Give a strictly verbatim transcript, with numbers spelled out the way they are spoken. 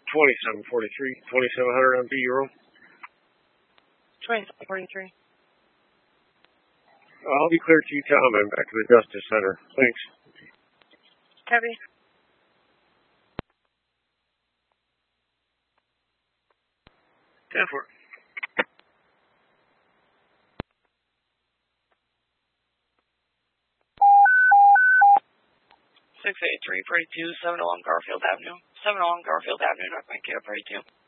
twenty-seven forty-three, twenty-seven hundred on B Euro. twenty-seven forty-three. I'll be clear to you, Tom, and back to the Justice Center. Thanks. Copy. ten four. six eight three, forty-two, seven oh one Garfield Avenue. seven oh one Garfield Avenue, North Mankato, forty-two.